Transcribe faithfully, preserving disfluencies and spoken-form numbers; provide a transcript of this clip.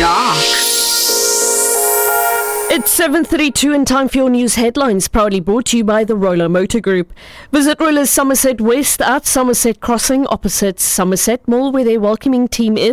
dark. It's seven thirty-two and time for your news headlines, proudly brought to you by the Roller Motor Group. Visit Rollers Somerset West at Somerset Crossing, opposite Somerset Mall, where their welcoming team is.